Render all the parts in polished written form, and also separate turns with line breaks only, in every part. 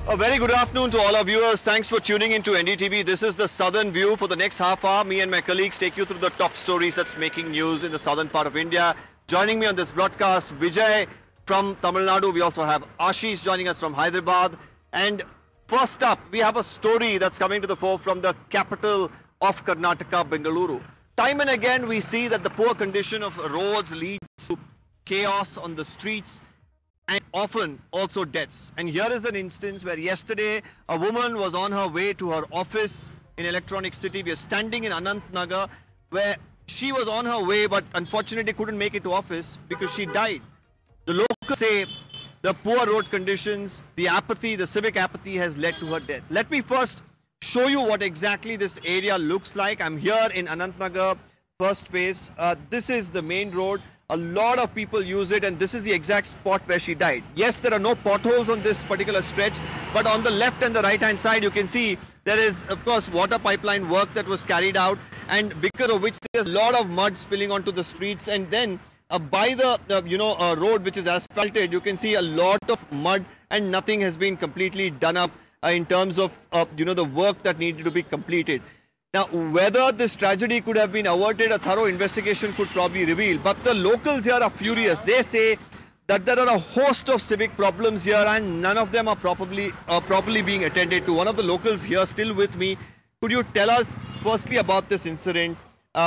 A very good afternoon to all our viewers. Thanks for tuning in to NDTV. This is the Southern View. For the next half hour, me and my colleagues take you through the top stories that's making news in the southern part of India. Joining me on this broadcast, Vijay from Tamil Nadu. We also have Ashish joining us from Hyderabad. And first up, we have a story that's coming to the fore from the capital of Karnataka, Bengaluru. Time and again, we see that the poor condition of roads leads to chaos on the streets and often also deaths. And here is an instance where yesterday a woman was on her way to her office in Electronic City. We are standing in Anantnagar where she was on her way but unfortunately couldn't make it to office because she died. The locals say the poor road conditions, the apathy, the civic apathy has led to her death. Let me first show you what exactly this area looks like. I'm here in Anantnagar, first phase. This is the main road. A lot of people use it, and this is the exact spot where she died. Yes, there are no potholes on this particular stretch, but on the left and the right hand side you can see there is of course water pipeline work that was carried out, and because of which there's a lot of mud spilling onto the streets. And then by the road which is asphalted, you can see a lot of mud and nothing has been completely done up in terms of the work that needed to be completed. Now, whether this tragedy could have been averted, a thorough investigation could probably reveal. But the locals here are furious. They say that there are a host of civic problems here and none of them are properly being attended to. One of the locals here still with me. Could you tell us firstly about this incident?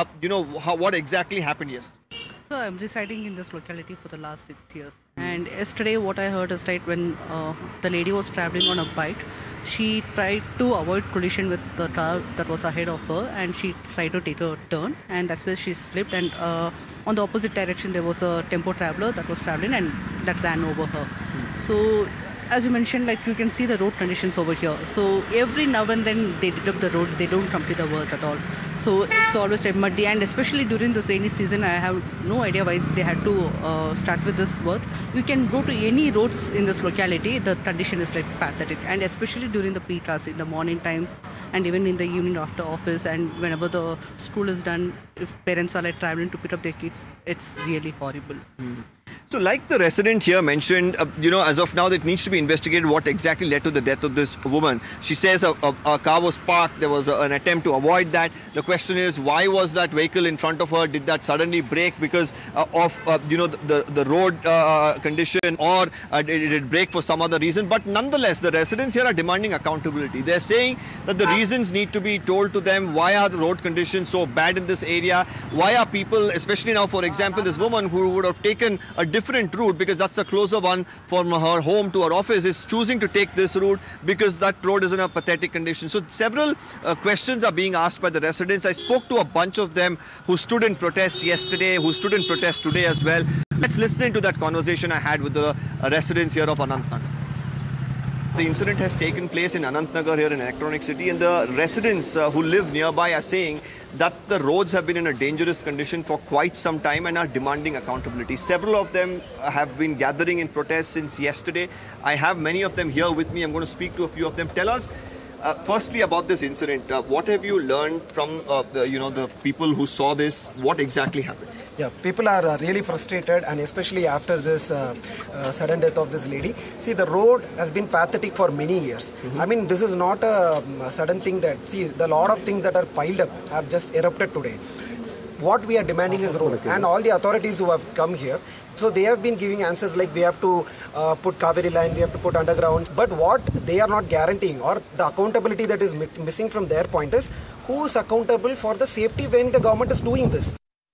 What exactly happened yesterday?
So I'm residing in this locality for the last 6 years. And yesterday what I heard is that when the lady was traveling on a bike, she tried to avoid collision with the car that was ahead of her, and she tried to take a turn, and that's where she slipped, and on the opposite direction there was a tempo traveler that was traveling and that ran over her. So as you mentioned, like you can see the road conditions over here. So every now and then they develop the road, they don't complete the work at all. So it's always like muddy, and especially during the rainy season, I have no idea why they had to start with this work. You can go to any roads in this locality, the condition is like pathetic, and especially during the peak hours in the morning time and even in the evening after office, and whenever the school is done, if parents are like traveling to pick up their kids, it's really horrible.
So like the resident here mentioned, as of now, it needs to be investigated what exactly led to the death of this woman. She says a car was parked. There was an attempt to avoid that. The question is, why was that vehicle in front of her? Did that suddenly brake because of the road condition, or did it brake for some other reason? But nonetheless, the residents here are demanding accountability. They're saying that the reasons need to be told to them. Why are the road conditions so bad in this area? Why are people, especially now, for example, this woman who would have taken a different route because that's the closer one from her home to her office, is choosing to take this route because that road is in a pathetic condition. So several questions are being asked by the residents. I spoke to a bunch of them who stood in protest yesterday, who stood in protest today as well. Let's listen into that conversation I had with the residents here of Anantnagar. The incident has taken place in Anantnagar here in Electronic City, and the residents who live nearby are saying that the roads have been in a dangerous condition for quite some time and are demanding accountability. Several of them have been gathering in protest since yesterday. I have many of them here with me. I'm going to speak to a few of them. Tell us firstly about this incident. What have you learned from the people who saw this? What exactly happened?
Yeah, people are really frustrated, and especially after this sudden death of this lady. See, the road has been pathetic for many years. I mean, this is not a sudden thing that, see, the lot of things that are piled up have just erupted today. What we are demanding is road, and all the authorities who have come here, so they have been giving answers like we have to put Kaveri line, we have to put underground. But what they are not guaranteeing, or the accountability that is missing from their point, is who is accountable for the safety when the government is doing this.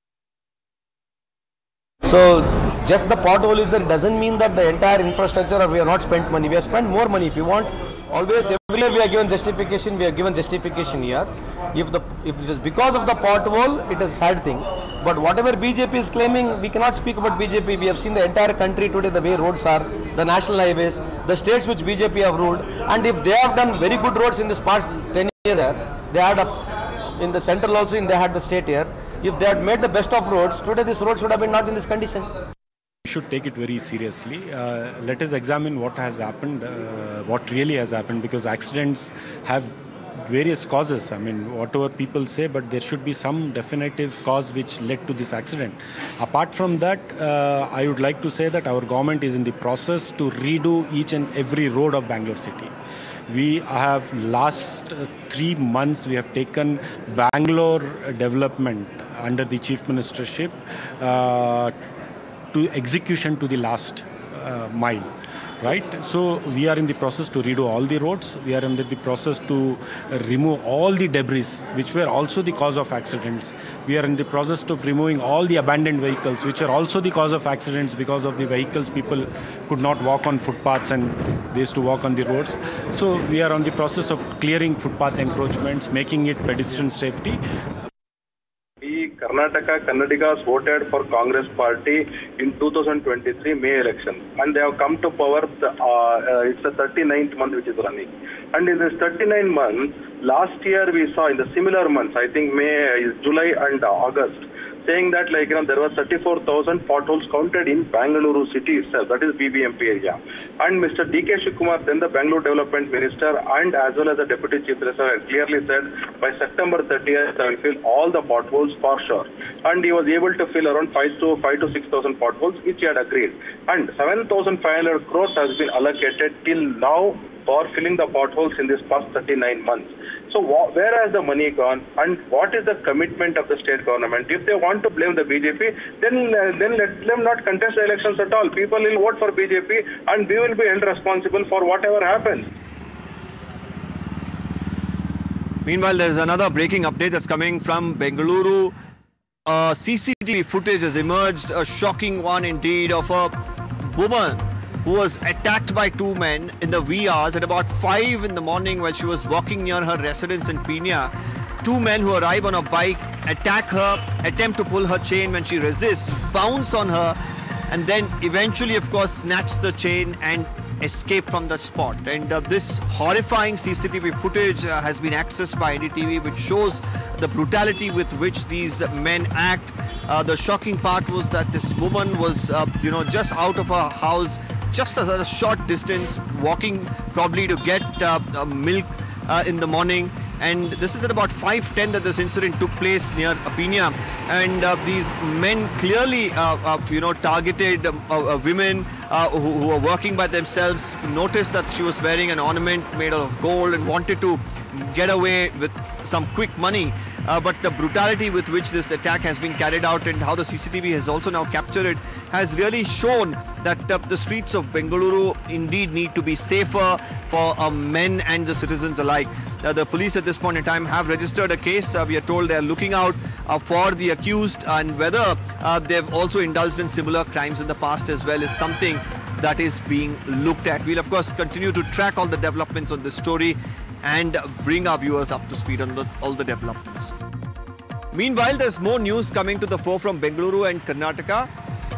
So just the pothole is there, doesn't mean that the entire infrastructure, or we have not spent money. We have spent more money. If you want, always everywhere we are given justification. We are given justification here. If it is because of the pothole, it is a sad thing. But whatever BJP is claiming, we cannot speak about BJP. We have seen the entire country today, the way roads are, the national highways, the states which BJP have ruled. And if they have done very good roads in this past 10 years, they had in the central also, they had the state here. If they had made the best of roads, today this road should have been not in this condition.
We should take it very seriously. Let us examine what has happened, what really has happened, because accidents have various causes. I mean, whatever people say, but there should be some definitive cause which led to this accident. Apart from that, I would like to say that our government is in the process to redo each and every road of Bangalore city. We have last 3 months, we have taken Bangalore development under the Chief Ministership to execution to the last mile. Right, so we are in the process to redo all the roads. We are in the process to remove all the debris, which were also the cause of accidents. We are in the process of removing all the abandoned vehicles, which are also the cause of accidents because of the vehicles. People could not walk on footpaths and they used to walk on the roads. So we are on the process of clearing footpath encroachments, making it pedestrian safety.
Karnataka Kannadigas voted for Congress party in 2023 May election, and they have come to power. It's the 39th month which is running, and in this 39 months, last year we saw in the similar months, I think May, July and August, saying that there were 34,000 potholes counted in Bangalore city itself, that is BBMP area. And Mr. D.K. Shivakumar, then the Bangalore Development Minister and as well as the Deputy Chief Minister had clearly said by September 30th I will fill all the potholes for sure. And he was able to fill around 5 to 6,000 potholes, which he had agreed. And 7,500 crores has been allocated till now for filling the potholes in this past 39 months. So where has the money gone, and what is the commitment of the state government? If they want to blame the BJP, then let them not contest the elections at all. People will vote for BJP and we will be held responsible for whatever happens.
Meanwhile, there's another breaking update that's coming from Bengaluru. CCTV footage has emerged, a shocking one indeed, of a woman who was attacked by 2 men in the wee hours at about 5 in the morning while she was walking near her residence in Pina. 2 men who arrive on a bike, attack her, attempt to pull her chain when she resists, bounce on her, and then eventually, of course, snatch the chain and escape from the spot. And this horrifying CCTV footage has been accessed by NDTV, which shows the brutality with which these men act. The shocking part was that this woman was, just out of her house, just at a short distance, walking probably to get milk in the morning. And this is at about 5:10 that this incident took place near Pina. And these men clearly, targeted women who were working by themselves, noticed that she was wearing an ornament made out of gold and wanted to get away with some quick money. But the brutality with which this attack has been carried out and how the CCTV has also now captured it has really shown that the streets of Bengaluru indeed need to be safer for men and the citizens alike. The police at this point in time have registered a case. We are told they are looking out for the accused, and whether they've also indulged in similar crimes in the past as well is something that is being looked at. We'll of course continue to track all the developments on this story and bring our viewers up to speed on all the developments. Meanwhile, there's more news coming to the fore from Bengaluru and Karnataka.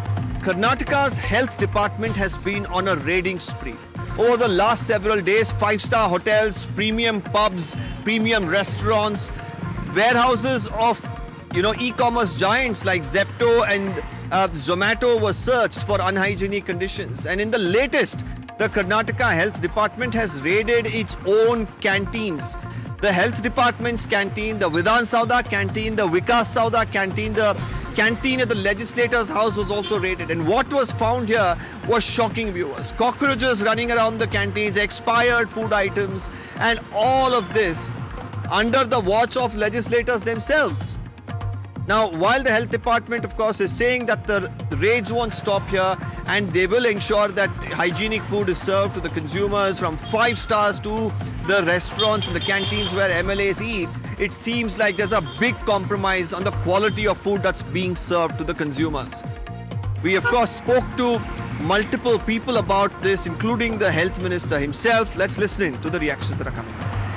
Karnataka's health department has been on a raiding spree. Over the last several days, 5-star hotels, premium pubs, premium restaurants, warehouses of e-commerce giants like Zepto and Zomato were searched for unhygienic conditions. And in the latest, the Karnataka Health Department has raided its own canteens. The Health Department's canteen, the Vidhan Sauda canteen, the Vikas Sauda canteen, the canteen at the legislator's house was also raided. And what was found here was shocking, viewers. Cockroaches running around the canteens, expired food items, and all of this under the watch of legislators themselves. Now, while the health department, of course, is saying that the raids won't stop here and they will ensure that hygienic food is served to the consumers from 5 stars to the restaurants and the canteens where MLAs eat, it seems like there's a big compromise on the quality of food that's being served to the consumers. We, of course, spoke to multiple people about this, including the health minister himself. Let's listen to the reactions that are coming.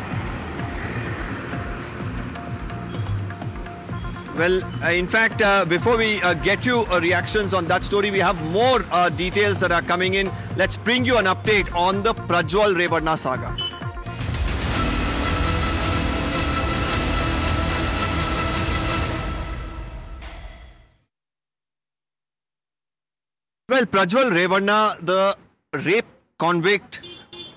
Well, in fact, before we get you reactions on that story, we have more details that are coming in. Let's bring you an update on the Prajwal Revanna saga. Well, Prajwal Revanna, the rape convict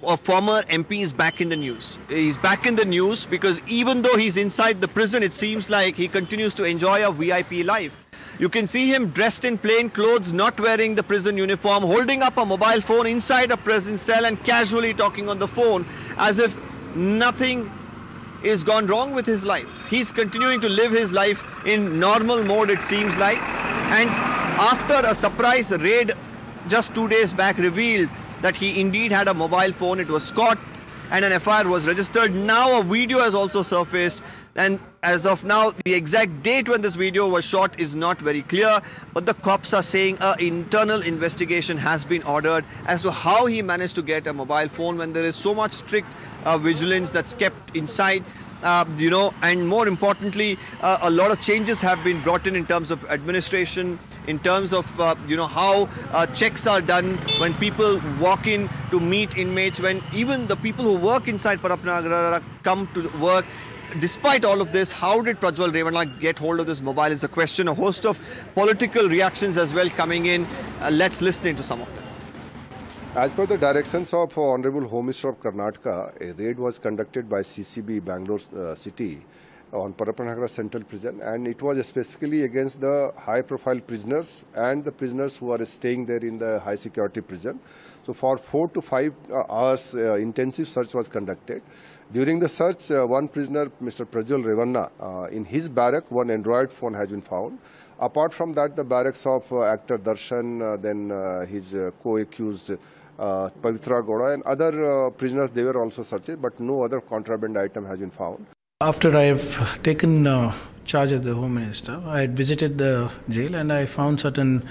a former MP is back in the news. He's back in the news because even though he's inside the prison, it seems like he continues to enjoy a VIP life. You can see him dressed in plain clothes, not wearing the prison uniform, holding up a mobile phone inside a prison cell and casually talking on the phone as if nothing is gone wrong with his life. He's continuing to live his life in normal mode, it seems like. And after a surprise raid just 2 days back revealed that he indeed had a mobile phone, it was caught and an FIR was registered. Now a video has also surfaced, and as of now the exact date when this video was shot is not very clear, but the cops are saying an internal investigation has been ordered as to how he managed to get a mobile phone when there is so much strict vigilance that's kept inside. And more importantly, a lot of changes have been brought in terms of administration, in terms of how checks are done when people walk in to meet inmates, when even the people who work inside Parappanagar Agrawala come to work. Despite all of this, how did Prajwal Revanna get hold of this mobile is the question. A host of political reactions as well coming in. Let's listen into some of them.
As per the directions of Honorable Home Minister of Karnataka, a raid was conducted by CCB Bangalore City on Parappanagar Central Prison, and it was specifically against the high-profile prisoners and the prisoners who are staying there in the high-security prison. So for 4 to 5 hours, intensive search was conducted. During the search, one prisoner, Mr. Prajwal Revanna, in his barrack, one Android phone has been found. Apart from that, the barracks of actor Darshan, then his co-accused Pavitra Gowda and other prisoners, they were also searched, but no other contraband item has been found.
After I've taken charge as the Home Minister, I had visited the jail and I found certain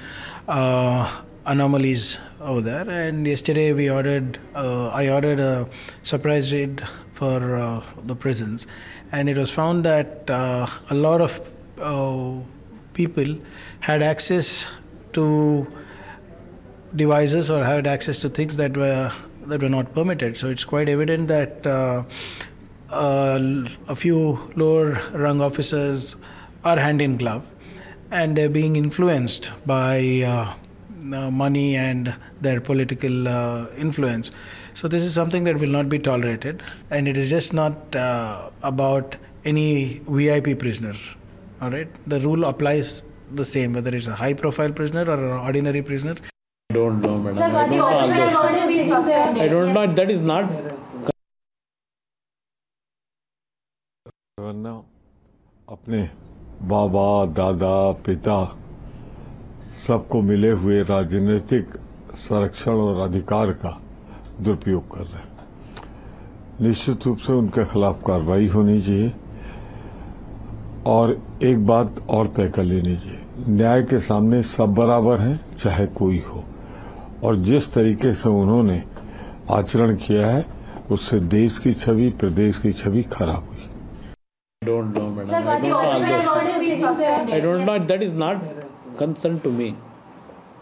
anomalies over there. And yesterday I ordered a surprise raid for the prisons, and it was found that a lot of people had access to devices or had access to things that were not permitted. So it's quite evident that a few lower rung officers are hand in glove, and they're being influenced by money and their political influence. So this is something that will not be tolerated, and it is just not about any VIP prisoners. All right, the rule applies the same whether it's a high profile prisoner or an ordinary prisoner.
I don't know, madam. Sir, I don't know. I don't know. That is not.
अपने बाबा दादा पिता सबको मिले हुए राजनीतिक संरक्षण और अधिकार का दुरुपयोग कर रहे हैं। निश्चित रूप से उनके खिलाफ कार्रवाई होनी चाहिए और एक बात और तय कर लेनी चाहिए, न्याय के सामने सब बराबर हैं, चाहे कोई हो, और जिस तरीके से उन्होंने आचरण किया है उससे देश की छवि, प्रदेश की छवि खराब हुई।
I don't know, madam. I don't know. I don't know. That is not concern to me.